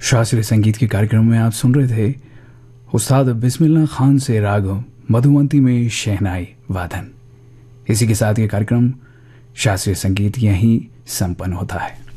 शास्त्रीय संगीत के कार्यक्रम में आप सुन रहे थे उस्ताद बिस्मिल्लाह खान से राग मधुवंती में शहनाई वादन। इसी के साथ ये कार्यक्रम शास्त्रीय संगीत यहीं संपन्न होता है।